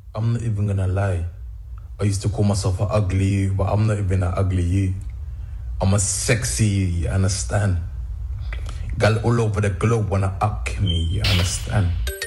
I'm not even gonna lie. I used to call myself an ugly you, but I'm not even an ugly you. I'm a sexy you, you understand? Gal all over the globe wanna up me, you understand?